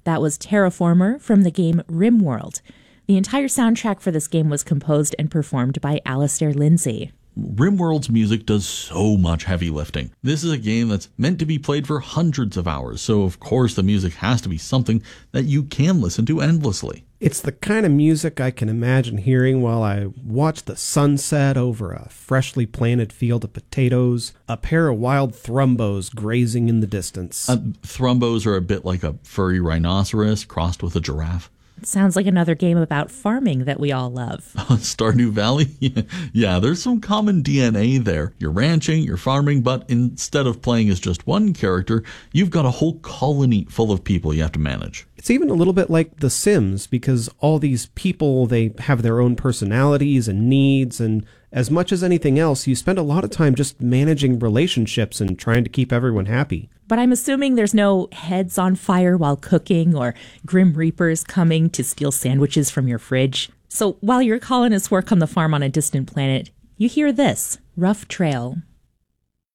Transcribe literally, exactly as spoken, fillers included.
That was Terraformer from the game RimWorld. The entire soundtrack for this game was composed and performed by Alistair Lindsay. RimWorld's music does so much heavy lifting. This is a game that's meant to be played for hundreds of hours, so of course the music has to be something that you can listen to endlessly. It's the kind of music I can imagine hearing while I watch the sunset over a freshly planted field of potatoes, a pair of wild thrumbos grazing in the distance. Uh, thrumbos are a bit like a furry rhinoceros crossed with a giraffe. Sounds like another game about farming that we all love. Stardew Valley? Yeah, there's some common D N A there. You're ranching, you're farming, but instead of playing as just one character, you've got a whole colony full of people you have to manage. It's even a little bit like The Sims, because all these people, they have their own personalities and needs, and as much as anything else, you spend a lot of time just managing relationships and trying to keep everyone happy. But I'm assuming there's no heads on fire while cooking or Grim Reapers coming to steal sandwiches from your fridge. So while your colonists work on the farm on a distant planet, you hear this, Rough Trail.